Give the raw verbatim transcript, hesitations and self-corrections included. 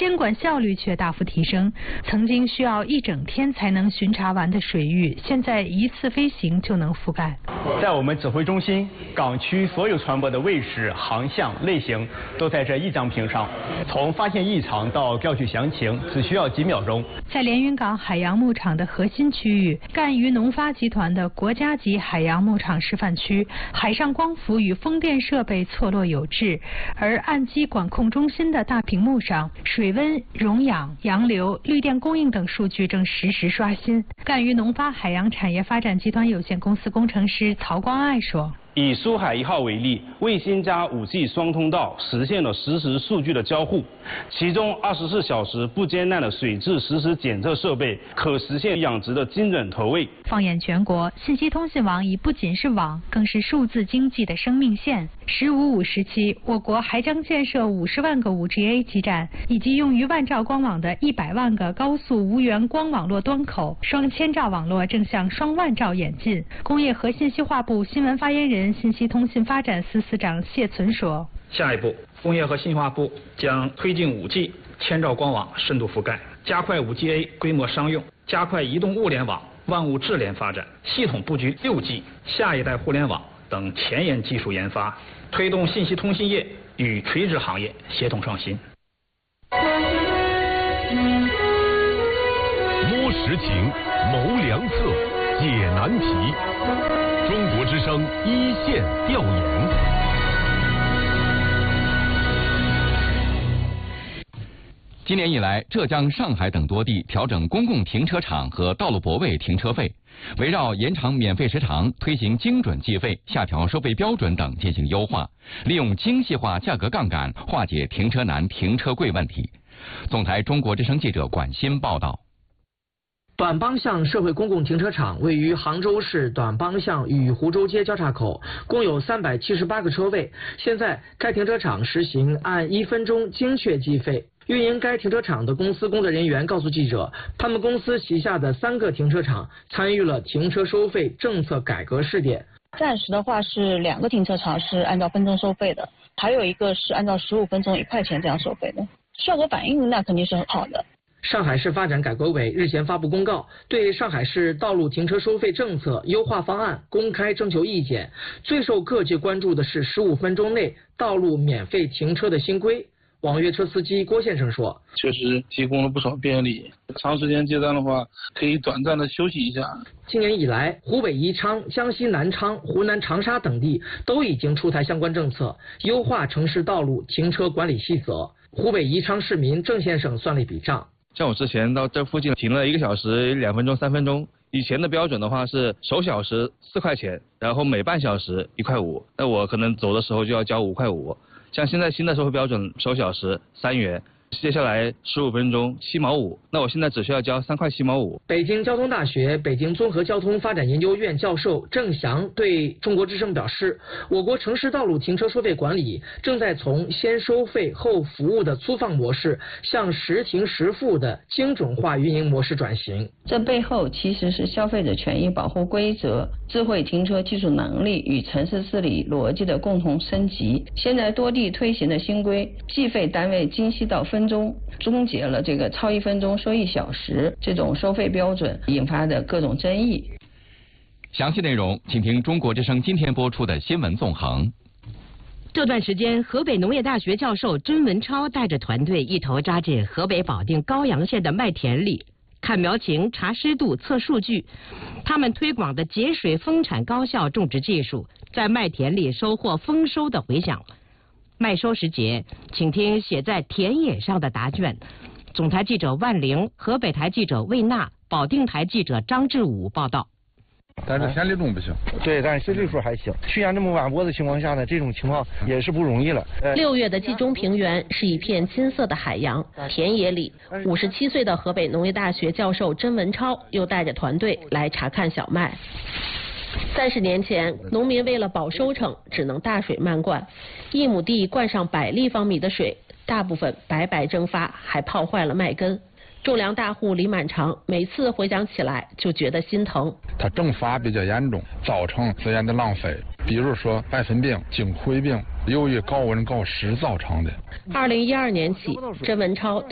监管效率却大幅提升。曾经需要一整天才能巡查完的水域，现在一次飞行就能覆盖。 在我们指挥中心，港区所有船舶的位置、航向、类型都在这一张屏上，从发现异常到调取详情，只需要几秒钟。 在连云港海洋牧场的核心区域，赣榆农发集团的国家级海洋牧场示范区，海上光伏与风电设备错落有致，而岸基管控中心的大屏幕上，水温、溶氧、洋流、绿电供应等数据正实时刷新。赣榆农发海洋产业发展集团有限公司工程师曹光爱说。 以苏海一号为例，卫星加 五 G 双通道实现了实时数据的交互，其中二十四小时不间断的水质实时检测设备，可实现养殖的精准投喂。 放眼全国，信息通信网已不仅是网，更是数字经济的生命线。十五五时期，我国还将建设五十万个 五 G A 基站，以及用于万兆光网的一百万个高速无源光网络端口，双千兆网络正向双万兆演进。工业和信息化部新闻发言人、信息通信发展司司长谢存说： 下一步，工业和信息化部将推进 五 G 千兆光网深度覆盖，加快 五 G A 规模商用，加快移动物联网万物智联发展，系统布局 六 G 下一代互联网等前沿技术研发，推动信息通信业与垂直行业协同创新。 摸实情，谋良策，解难题。中国之声一线调研。 今年以来，浙江、上海等多地调整公共停车场和道路泊位停车费，围绕延长免费时长、推行精准计费、下调收费标准等进行优化，利用精细化价格杠杆化解停车难、停车贵问题。总台中国之声记者管鑫报道。 短帮巷社会公共停车场位于杭州市短帮巷与湖州街交叉口，共有三百七十八个车位。现在该停车场实行按一分钟精确计费。运营该停车场的公司工作人员告诉记者，他们公司旗下的三个停车场参与了停车收费政策改革试点。 暂时的话是两个停车场是按照分钟收费的，还有一个是按照十五分钟一块钱这样收费的，效果反应那肯定是很好的。 上海市发展改革委日前发布公告，对上海市道路停车收费政策优化方案公开征求意见。最受各界关注的是十五分钟内道路免费停车的新规。网约车司机郭先生说：“ 确实提供了不少便利，长时间接单的话，可以短暂的休息一下。” 今年以来，湖北宜昌、江西南昌、湖南长沙等地都已经出台相关政策，优化城市道路停车管理细则。湖北宜昌市民郑先生算了一笔账。 像我之前到这附近停了一个小时、两分钟、三分钟，以前的标准的话是首小时四块钱，然后每半小时一块五，那我可能走的时候就要交五块五。像现在新的收费标准，首小时三元，接下来十五分钟七毛五，那我现在只需要交三块七毛五。 北京交通大学北京综合交通发展研究院教授郑翔对中国之声表示，我国城市道路停车收费管理正在从先收费后服务的粗放模式向实停实付的精准化运营模式转型。 这背后其实是消费者权益保护规则、智慧停车技术能力与城市治理逻辑的共同升级。现在多地推行的新规，计费单位精细到分钟，终结了这个超一分钟收一小时这种收费标准引发的各种争议。 详细内容请听中国之声今天播出的新闻纵横。 这段时间，河北农业大学教授甄文超带着团队一头扎进河北保定高阳县的麦田里，看苗情、查湿度、测数据。他们推广的节水丰产高效种植技术，在麦田里收获丰收的回响。麦收时节，请听写在田野上的答卷。总台记者万玲，河北台记者魏娜，保定台记者张志武报道。 但是田里种不行，对，但是水数还行。去年这么晚播的情况下呢，这种情况也是不容易了。 六月的冀中平原是一片金色的海洋，田野里，五十七岁的河北农业大学教授甄文超又带着团队来查看小麦。三十年前，农民为了保收成，只能大水漫灌，一亩地灌上百立方米的水，大部分白白蒸发，还泡坏了麦根。种粮大户李满长每次回想起来就觉得心疼。 它蒸发比较严重，造成资源的浪费，比如说白粉病、茎灰病，由于高温高湿造成的。 二零一二年起，甄文超